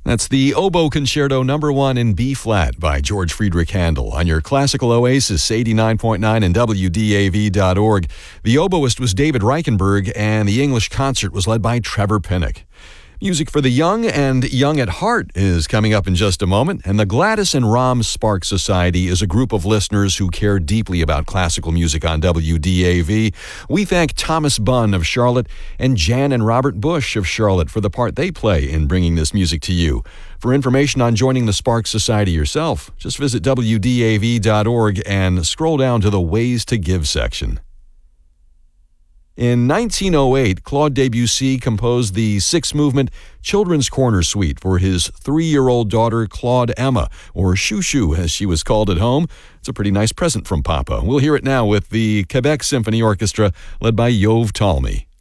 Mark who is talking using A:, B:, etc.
A: That's the Oboe Concerto No. 1 in B-flat by George Friedrich Handel on your classical oasis 89.9 and WDAV.org. The oboist was David Reichenberg, and the English concert was led by Trevor Pinnock. Music for the Young and Young at Heart is coming up in just a moment, and the Gladys and Ram Sparks Society is a group of listeners who care deeply about classical music on WDAV. We thank Thomas Bunn of Charlotte and Jan and Robert Bush of Charlotte for the part they play in bringing this music to you. For information on joining the Sparks Society yourself, just visit WDAV.org and scroll down to the Ways to Give section. In 1908, Claude Debussy composed the six-movement Children's Corner Suite for his 3-year-old daughter, Claude Emma, or Chou Chou as she was called at home. It's a pretty nice present from Papa. We'll hear it now with the Quebec Symphony Orchestra led by Yov Talmy.